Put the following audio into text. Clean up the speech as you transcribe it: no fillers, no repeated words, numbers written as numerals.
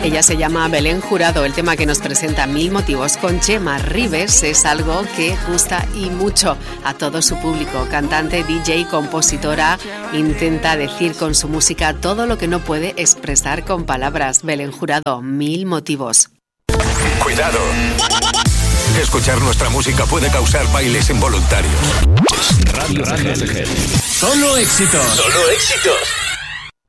Ella se llama Belén Jurado. El tema que nos presenta, Mil motivos, con Chema Rivers, es algo que gusta y mucho a todo su público. Cantante, DJ, compositora, intenta decir con su música todo lo que no puede expresar con palabras. Belén Jurado, Mil motivos. Cuidado. Escuchar nuestra música puede causar bailes involuntarios. Radio CGR. Solo éxitos. Solo éxitos.